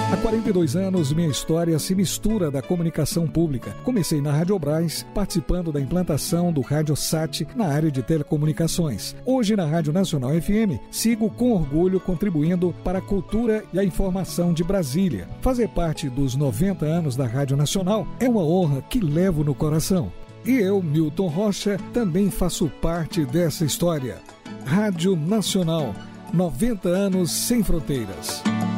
Há 42 anos, minha história se mistura da comunicação pública. Comecei na Rádio Brás, participando da implantação do RádioSat na área de telecomunicações. Hoje, na Rádio Nacional FM, sigo com orgulho contribuindo para a cultura e a informação de Brasília. Fazer parte dos 90 anos da Rádio Nacional é uma honra que levo no coração. E eu, Milton Rocha, também faço parte dessa história. Rádio Nacional, 90 anos sem fronteiras.